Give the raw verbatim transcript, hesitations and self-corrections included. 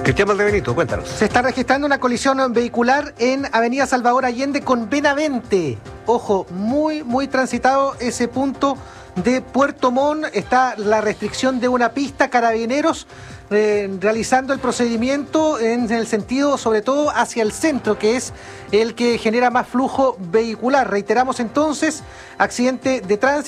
Cristian Valdebenito, cuéntanos. Se está registrando una colisión vehicular en Avenida Salvador Allende con Benavente. Ojo, muy, muy transitado ese punto de Puerto Montt. Está la restricción de una pista, Carabineros eh, realizando el procedimiento en el sentido, sobre todo, hacia el centro, que es el que genera más flujo vehicular. Reiteramos entonces, accidente de tránsito.